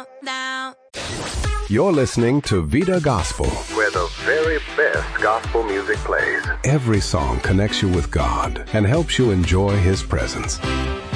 down. You're listening to Vida Gospel, where the very best gospel music plays. Every song connects you with God and helps you enjoy His presence.